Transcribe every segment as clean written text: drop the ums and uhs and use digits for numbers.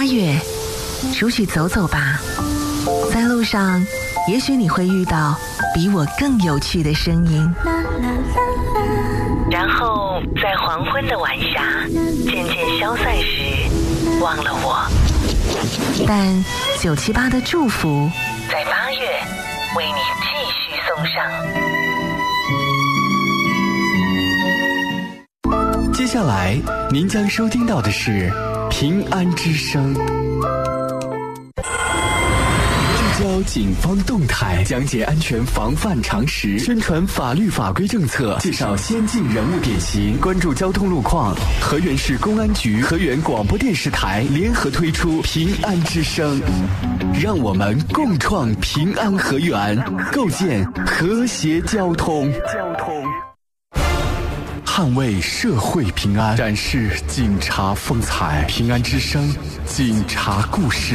月，出去走走吧。在路上，也许你会遇到比我更有趣的声音。然后在黄昏的晚霞渐渐消散时，忘了我。但978的祝福在8月为你继续送上。接下来您将收听到的是平安之声，聚焦警方动态，讲解安全防范常识，宣传法律法规政策，介绍先进人物典型，关注交通路况。河源市公安局、河源广播电视台联合推出平安之声，让我们共创平安河源，构建和谐交通。捍卫社会平安，展示警察风采。平安之声，警察故事。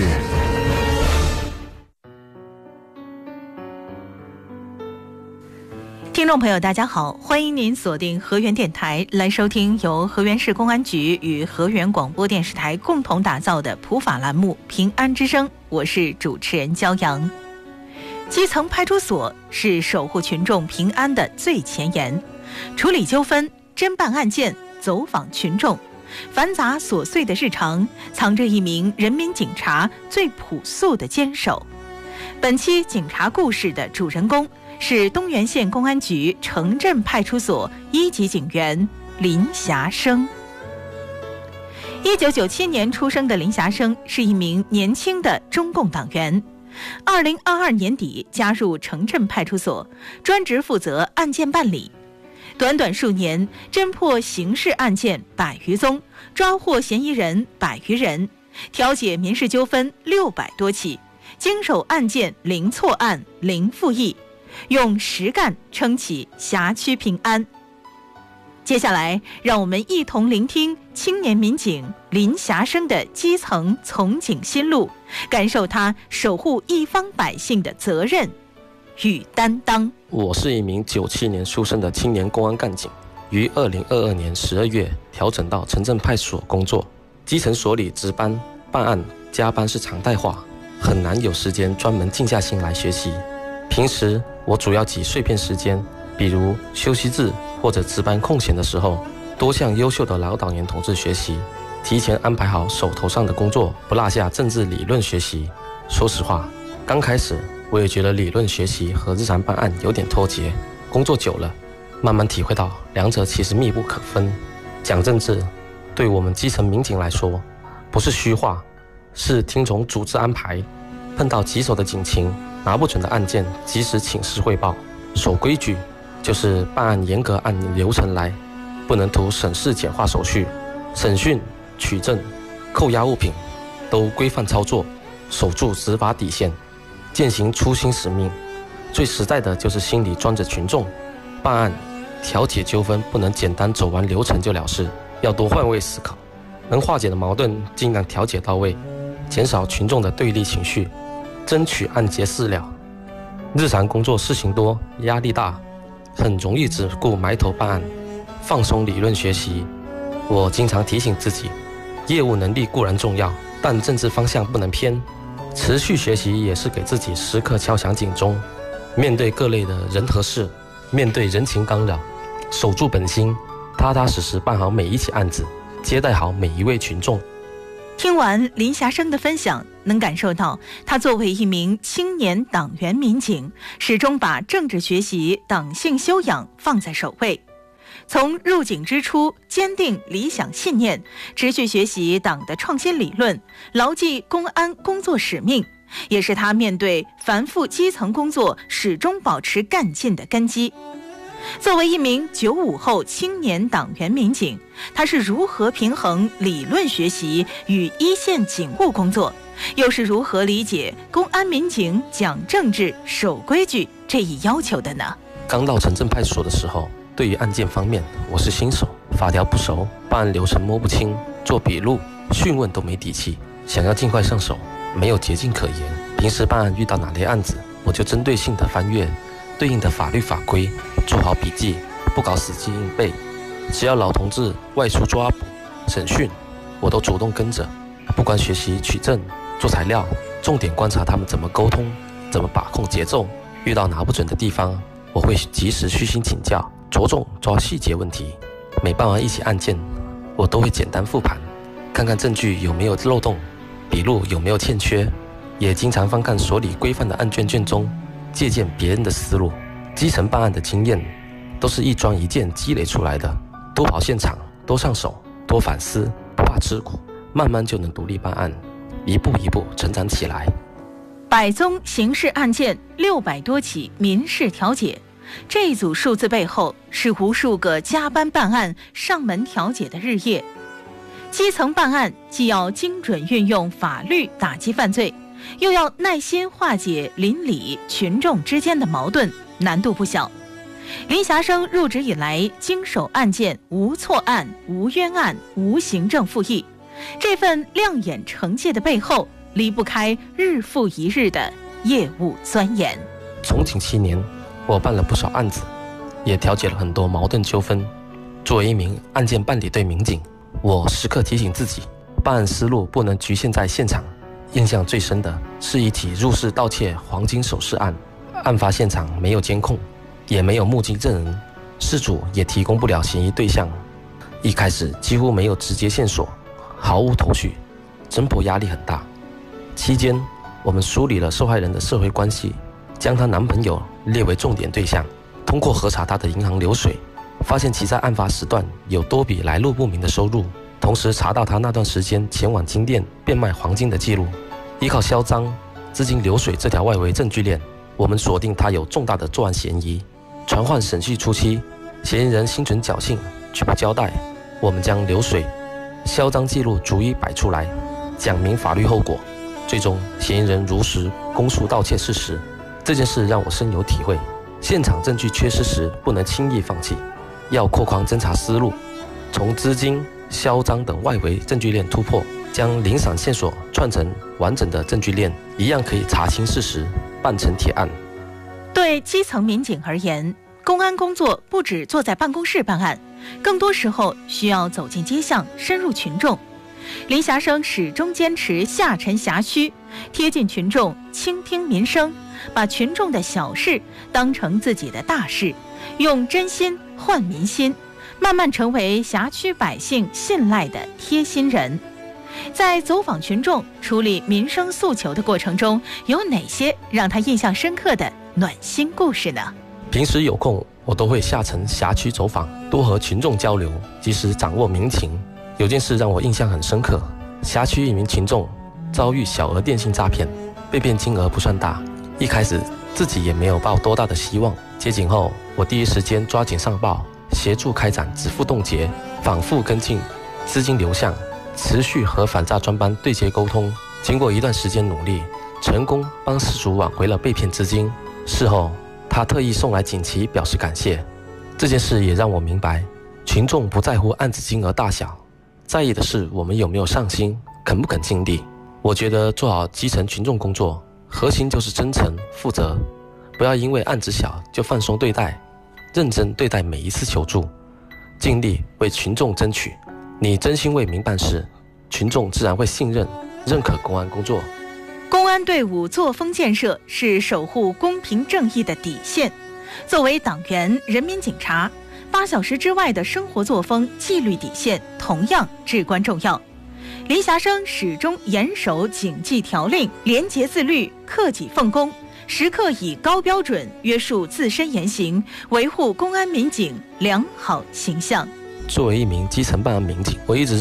听众朋友大家好，欢迎您锁定河源电台来收听由河源市公安局与河源广播电视台共同打造的普法栏目平安之声，我是主持人焦阳。基层派出所是守护群众平安的最前沿，处理纠纷、侦办案件、走访群众，繁杂琐碎的日常藏着一名人民警察最朴素的坚守。本期警察故事的主人公是东源县公安局城镇派出所1级警员林霞生。1997年出生的林霞生是一名年轻的中共党员。2022年底加入城镇派出所，专职负责案件办理。短短数年，侦破刑事案件100余宗，抓获嫌疑人100余人，调解民事纠纷600多起，经手案件0错案0复议，用实干撑起辖区平安。接下来，让我们一同聆听青年民警林霞生的基层从警心路，感受他守护一方百姓的责任与担当。 我是一名97年出生的青年公安干警，于2022年12月调整到城镇派出所工作。基层所里值班办案加班是常态化，很难有时间专门静下心来学习。平时我主要挤碎片时间，比如休息日或者值班空闲的时候，多向优秀的老党员同志学习，提前安排好手头上的工作，不落下政治理论学习。说实话，刚开始我也觉得理论学习和日常办案有点脱节，工作久了，慢慢体会到两者其实密不可分。讲政治，对我们基层民警来说，不是虚话，是听从组织安排，碰到棘手的警情、拿不准的案件，及时请示汇报。守规矩，就是办案严格按流程来，不能图省事简化手续，审讯、取证、扣押物品都规范操作，守住执法底线，践行初心使命。最实在的就是心里装着群众，办案调解纠纷不能简单走完流程就了事，要多换位思考，能化解的矛盾尽量调解到位，减少群众的对立情绪，争取案结事了。日常工作事情多，压力大，很容易只顾埋头办案，放松理论学习。我经常提醒自己，业务能力固然重要，但政治方向不能偏，持续学习也是给自己时刻敲响警钟。面对各类的人和事，面对人情干扰，守住本心，踏踏实实办好每一起案子，接待好每一位群众。 听完林霞生的分享，能感受到他作为一名青年党员民警，始终把政治学习、党性修养放在首位。从入警之初，坚定理想信念，持续学习党的创新理论，牢记公安工作使命，也是他面对繁复基层工作始终保持干劲的根基。作为一名95后青年党员民警，他是如何平衡理论学习与一线警务工作，又是如何理解公安民警讲政治、守规矩这一要求的呢？ 刚到城镇派出所的时候，对于案件方面我是新手，法条不熟，办案流程摸不清，做笔录、讯问都没底气，想要尽快上手，没有捷径可言。平时办案遇到哪类案子，我就针对性的翻阅对应的法律法规，做好笔记，不搞死记硬背。只要老同志外出抓捕、审讯，我都主动跟着， 不管学习取证、做材料，重点观察他们怎么沟通，怎么把控节奏。遇到拿不准的地方，我会及时虚心请教，着重抓细节问题。每办完一起案件，我都会简单复盘，看看证据有没有漏洞，笔录有没有欠缺，也经常翻看所里规范的案卷中，借鉴别人的思路。基层办案的经验都是一桩一件积累出来的，多跑现场，多上手，多反思，不怕吃苦，慢慢就能独立办案，一步一步成长起来。 100宗刑事案件，600多起民事调解，这一组数字背后是无数个加班办案、上门调解的日夜。基层办案既要精准运用法律打击犯罪，又要耐心化解邻里群众之间的矛盾，难度不小。林霞生入职以来，经手案件无错案、无冤案、无行政复议，这份亮眼成绩的背后，离不开日复一日的业务钻研。 从警7年，我办了不少案子，也调解了很多矛盾纠纷。作为一名案件办理队民警，我时刻提醒自己，办案思路不能局限在现场。印象最深的是一起入室盗窃黄金首饰案，案发现场没有监控，也没有目击证人，事主也提供不了嫌疑对象。一开始几乎没有直接线索，毫无头绪，侦破压力很大。期间，我们梳理了受害人的社会关系，将她男朋友列为重点对象。通过核查她的银行流水，发现其在案发时段有多笔来路不明的收入，同时查到她那段时间前往金店变卖黄金的记录。依靠销赃、资金流水这条外围证据链，我们锁定她有重大的作案嫌疑。传唤审讯初期，嫌疑人心存侥幸，拒不交代。我们将流水、销赃记录逐一摆出来，讲明法律后果。最终，嫌疑人如实供述盗窃事实。这件事让我深有体会，现场证据缺失时不能轻易放弃，要扩宽侦查思路，从资金、销赃等外围证据链突破，将零散线索串成完整的证据链，一样可以查清事实，办成铁案。 对基层民警而言，公安工作不只坐在办公室办案，更多时候需要走进街巷，深入群众。林霞生始终坚持下沉辖区，贴近群众，倾听民声，把群众的小事当成自己的大事，用真心换民心，慢慢成为辖区百姓信赖的贴心人。在走访群众、处理民生诉求的过程中，有哪些让他印象深刻的暖心故事呢？ 平时有空，我都会下沉辖区走访，多和群众交流，及时掌握民情。有件事让我印象很深刻，辖区一名群众遭遇小额电信诈骗，被骗金额不算大，一开始自己也没有抱多大的希望。接警后，我第一时间抓紧上报，协助开展止付冻结，反复跟进资金流向，持续和反诈专班对接沟通。经过一段时间努力，成功帮失主挽回了被骗资金。事后，他特意送来锦旗表示感谢。这件事也让我明白，群众不在乎案子金额大小，在意的是我们有没有上心，肯不肯尽力。我觉得做好基层群众工作，核心就是真诚、负责，不要因为案子小就放松对待，认真对待每一次求助，尽力为群众争取。你真心为民办事，群众自然会信任、认可公安工作。 公安队伍作风建设是守护公平正义的底线。作为党员、人民警察，8小时之外的生活作风、纪律底线同样至关重要。林霞生始终严守警纪条令，廉洁自律，克己奉公，时刻以高标准约束自身言行，维护公安民警良好形象。 作为一名基层办案民警，我一直认